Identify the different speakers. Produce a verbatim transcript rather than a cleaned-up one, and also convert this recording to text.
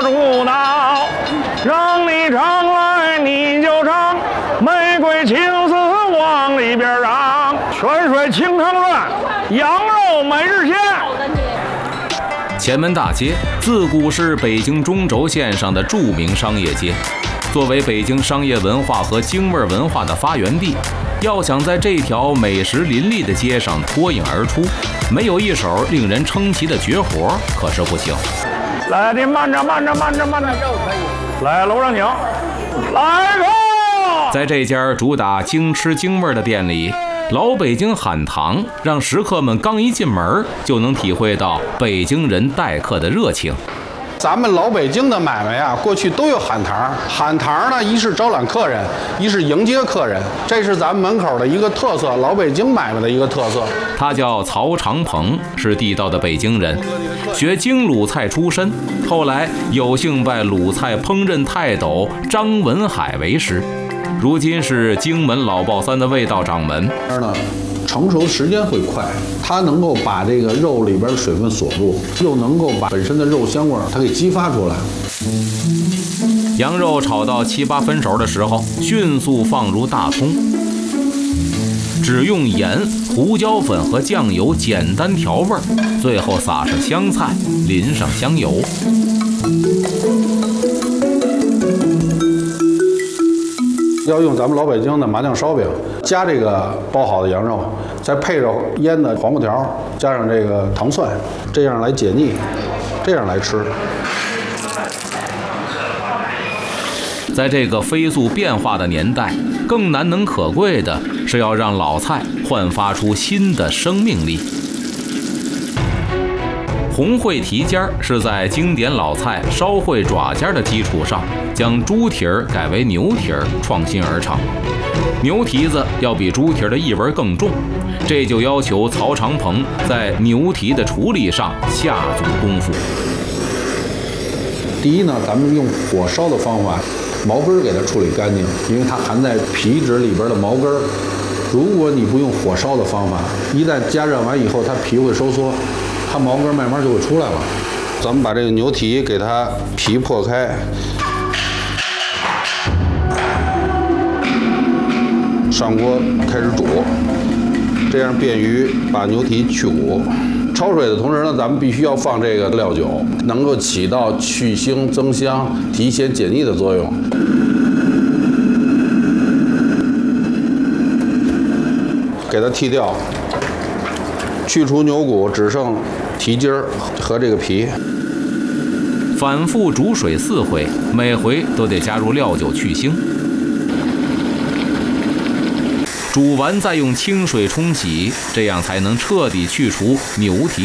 Speaker 1: 主导，让你唱来你就唱，玫瑰青丝往里边让，泉水清汤润，羊肉每日鲜。
Speaker 2: 前门大街自古是北京中轴线上的著名商业街，作为北京商业文化和京味文化的发源地，要想在这条美食林立的街上脱颖而出，没有一手令人称奇的绝活可是不行。
Speaker 1: 来，您慢着，慢着，慢着，慢着，来，楼上请，来个。
Speaker 2: 在这家主打京吃京味的店里，老北京喊堂，让食客们刚一进门就能体会到北京人待客的热情。
Speaker 3: 咱们老北京的买卖啊，过去都有喊堂。喊堂呢，一是招揽客人，一是迎接客人，这是咱们门口的一个特色，老北京买卖的一个特色。
Speaker 2: 他叫曹长鹏，是地道的北京人，学京鲁菜出身，后来有幸拜鲁菜烹饪泰斗张文海为师，如今是京门老爆三的味道掌门。
Speaker 3: 成熟时间会快，它能够把这个肉里边的水分锁住，又能够把本身的肉香味儿它给激发出来。
Speaker 2: 羊肉炒到七八分熟的时候，迅速放入大葱，只用盐、胡椒粉和酱油简单调味，最后撒上香菜，淋上香油。
Speaker 3: 要用咱们老北京的麻酱烧饼，加这个包好的羊肉，再配着腌的黄瓜条，加上这个糖蒜，这样来解腻，这样来吃。
Speaker 2: 在这个飞速变化的年代，更难能可贵的是要让老菜焕发出新的生命力。红烩蹄尖是在经典老菜烧烩爪尖的基础上，将猪蹄儿改为牛蹄儿，创新而成。牛蹄子要比猪蹄儿的异味更重，这就要求曹长鹏在牛蹄的处理上下足功夫。
Speaker 3: 第一呢，咱们用火烧的方法，毛根给它处理干净，因为它含在皮质里边的毛根。如果你不用火烧的方法，一旦加热完以后，它皮会收缩，它毛根慢慢就会出来了。咱们把这个牛蹄给它皮破开，上锅开始煮，这样便于把牛蹄去骨。焯水的同时呢，咱们必须要放这个料酒，能够起到去腥增香、提鲜解腻的作用。给它剔掉，去除牛骨，只剩蹄筋儿和这个皮。
Speaker 2: 反复煮水四回，每回都得加入料酒去腥。煮完再用清水冲洗，这样才能彻底去除牛蹄